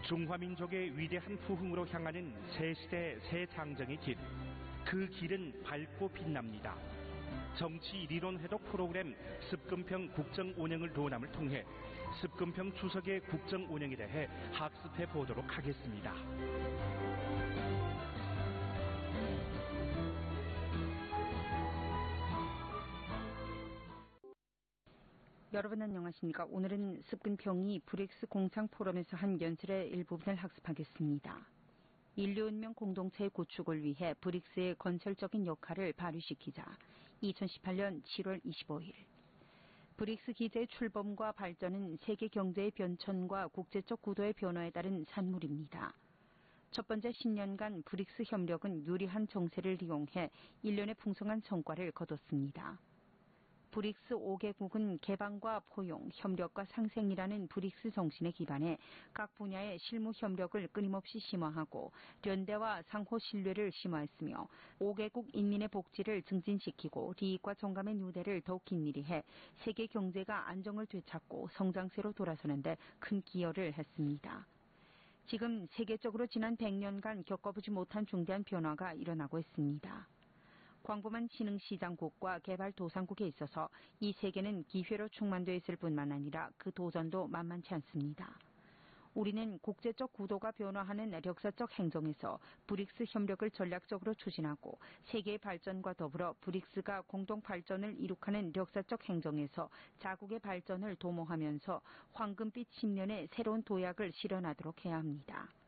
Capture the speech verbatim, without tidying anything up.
중화민족의 위대한 부흥으로 향하는 새 시대 새 장정의 길. 그 길은 밝고 빛납니다. 정치 리론 회독 프로그램 습근평 국정 운영을 논함을 통해 습근평 주석의 국정 운영에 대해 학습해 보도록 하겠습니다. 여러분 안녕하십니까? 오늘은 습근평이 브릭스 공상 포럼에서 한 연설의 일부분을 학습하겠습니다. 인류 운명 공동체의 구축을 위해 브릭스의 건설적인 역할을 발휘시키자. 이천십팔 년 칠월 이십오일. 브릭스 기제의 출범과 발전은 세계 경제의 변천과 국제적 구도의 변화에 따른 산물입니다. 첫 번째 십 년간 브릭스 협력은 유리한 정세를 이용해 일련의 풍성한 성과를 거뒀습니다. 브릭스 오 개국은 개방과 포용, 협력과 상생이라는 브릭스 정신에 기반해 각 분야의 실무 협력을 끊임없이 심화하고 연대와 상호 신뢰를 심화했으며 오 개국 인민의 복지를 증진시키고利益과 정감의 유대를 더욱 긴밀히 해 세계 경제가 안정을 되찾고 성장세로 돌아서는 데 큰 기여를 했습니다. 지금 세계적으로 지난 백 년간 겪어보지 못한 중대한 변화가 일어나고 있습니다. 광범한 신흥시장국과 개발도상국에 있어서 이 세계는 기회로 충만되어 있을 뿐만 아니라 그 도전도 만만치 않습니다. 우리는 국제적 구도가 변화하는 역사적 행정에서 브릭스 협력을 전략적으로 추진하고 세계의 발전과 더불어 브릭스가 공동 발전을 이룩하는 역사적 행정에서 자국의 발전을 도모하면서 황금빛 십 년의 새로운 도약을 실현하도록 해야 합니다.